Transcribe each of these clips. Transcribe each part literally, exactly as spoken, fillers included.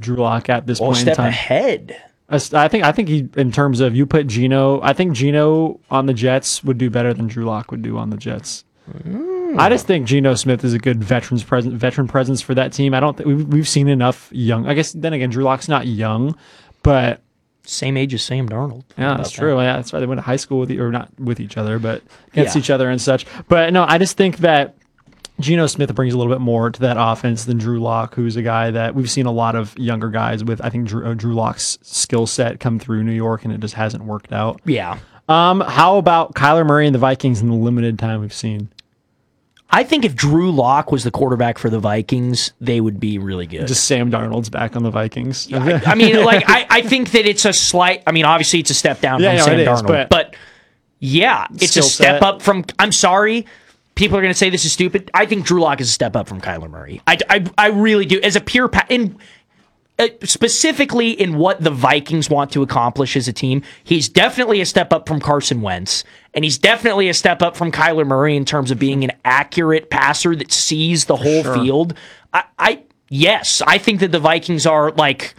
Drew Lock at this Well, point step in time. ahead. I think I think he, in terms of you put Geno, I think Geno on the Jets would do better than Drew Lock would do on the Jets. Mm. I just think Geno Smith is a good veterans present, veteran presence for that team. I don't think we've, we've seen enough young. I guess then again, Drew Lock's not young, but same age as Sam Darnold. Yeah, that's true. That. Yeah, that's right. They went to high school with, or not with each other, but against yeah. each other and such. But no, I just think that Geno Smith brings a little bit more to that offense than Drew Lock, who's a guy that we've seen a lot of younger guys with, I think, Drew, uh, Drew Lock's skill set come through New York, and it just hasn't worked out. Yeah. Um, how about Kyler Murray and the Vikings in the limited time we've seen? I think if Drew Lock was the quarterback for the Vikings, they would be really good. Just Sam Darnold's back on the Vikings. Yeah, I, I mean, like, I, I think that it's a slight, I mean, obviously it's a step down yeah, from no, Sam is, Darnold, but, but yeah, it's a step set. up from, I'm sorry, people are going to say this is stupid. I think Drew Lock is a step up from Kyler Murray. I, I, I really do. As a pure, pa- in, uh, specifically in what the Vikings want to accomplish as a team, he's definitely a step up from Carson Wentz, and he's definitely a step up from Kyler Murray in terms of being an accurate passer that sees the whole sure. field. I, I yes, I think that the Vikings are like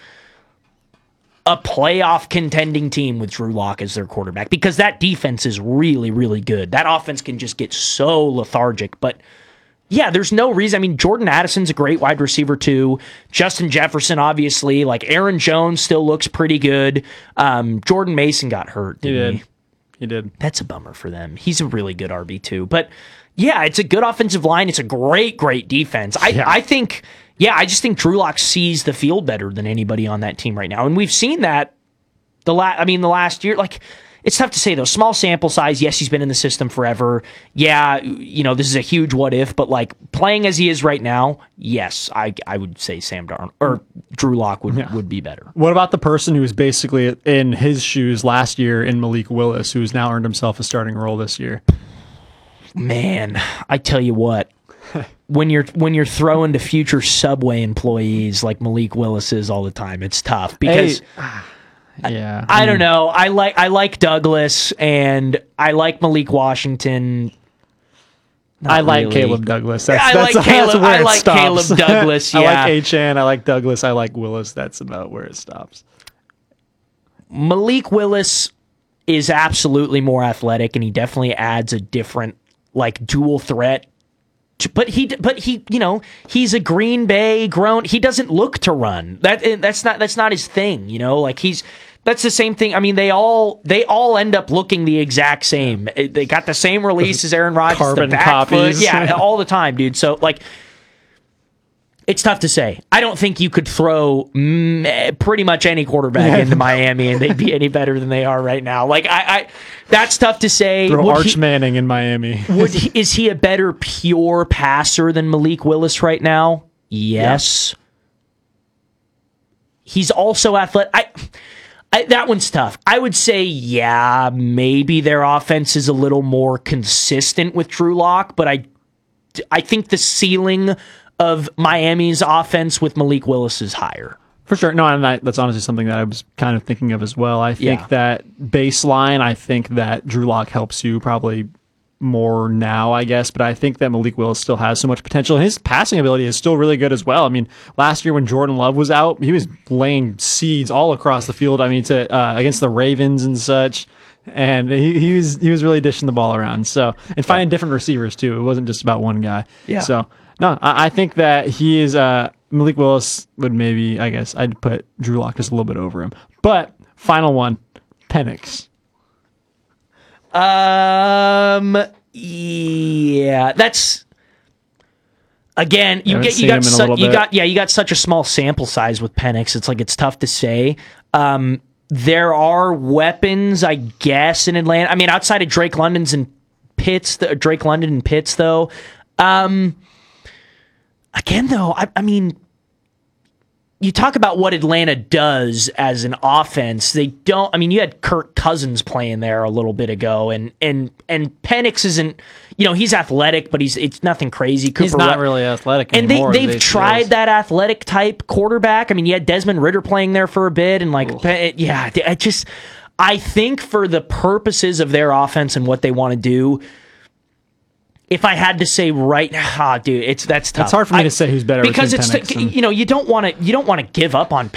a playoff contending team with Drew Lock as their quarterback, because that defense is really, really good. That offense can just get so lethargic. But yeah, there's no reason. I mean, Jordan Addison's a great wide receiver too. Justin Jefferson, obviously. Like, Aaron Jones still looks pretty good. Um, Jordan Mason got hurt, didn't he? He Did. He? he did. That's a bummer for them. He's a really good R B too. But yeah, it's a good offensive line. It's a great, great defense. I, Yeah. I think... Yeah, I just think Drew Lock sees the field better than anybody on that team right now, and we've seen that. The la- I mean, the last year, like, it's tough to say though. Small sample size. Yes, he's been in the system forever. Yeah, you know, this is a huge what if, but like playing as he is right now, yes, I I would say Sam Darnold or Drew Lock would Yeah. would be better. What about the person who was basically in his shoes last year in Malik Willis, who's now earned himself a starting role this year? Man, I tell you what. When you're when you're throwing to future Subway employees like Malik Willis is all the time, it's tough because Hey, yeah, I, I don't know. I like I like Douglas and I like Malik Washington. Not I like really. Caleb Douglas. That's, I that's, like that's Caleb. where I it like stops. Caleb Douglas. Yeah, I like Achan. I like Douglas. I like Willis. That's about where it stops. Malik Willis is absolutely more athletic, and he definitely adds a different, like, dual threat. But he, but he, you know, he's a Green Bay grown. He doesn't look to run. That that's not that's not his thing. You know, like he's that's the same thing. I mean, they all they all end up looking the exact same. They got the same release as Aaron Rodgers, Carbon the back copies. foot, yeah, all the time, dude. So like, it's tough to say. I don't think you could throw mm, pretty much any quarterback Yeah. into Miami and they'd be any better than they are right now. Like I, I that's tough to say. Throw Would Arch he- Manning in Miami. Would he, is he a better pure passer than Malik Willis right now? Yes. Yeah. He's also athletic. I, I, that one's tough. I would say, yeah, maybe their offense is a little more consistent with Drew Lock, but I, I think the ceiling of Miami's offense with Malik Willis is higher. For sure. No, and that, that's honestly something that I was kind of thinking of as well. I think Yeah. that baseline, I think that Drew Lock helps you probably more now, I guess, but I think that Malik Willis still has so much potential. His passing ability is still really good as well. I mean, last year when Jordan Love was out, he was laying seeds all across the field. I mean, to uh, against the Ravens and such. And he, he was he was really dishing the ball around. So and finding different receivers too. It wasn't just about one guy. Yeah. So no, I, I think that he is uh, Malik Willis would maybe I guess I'd put Drew Lock just a little bit over him. But final one, Penix. Um. Yeah, that's again. You Haven't get you seen got him in a su- little you bit. got yeah you got such a small sample size with Penix. It's like it's tough to say. Um. There are weapons, I guess, in Atlanta. I mean, outside of Drake London's and Pitts, the, Drake London and Pitts, though. Um. Again, though, I, I mean. You talk about what Atlanta does as an offense. They don't. I mean, you had Kirk Cousins playing there a little bit ago, and and and Penix isn't. You know, he's athletic, but he's it's nothing crazy. Cooper He's not Rush- really athletic and they anymore. they've these tried days. that athletic type quarterback. I mean, you had Desmond Ridder playing there for a bit, and like, Pe- yeah, I just I think for the purposes of their offense and what they want to do. If I had to say right now, ah, dude, it's that's tough. It's hard for me I- to say who's better because between it's Penix and- you know you don't want to you don't want to give up on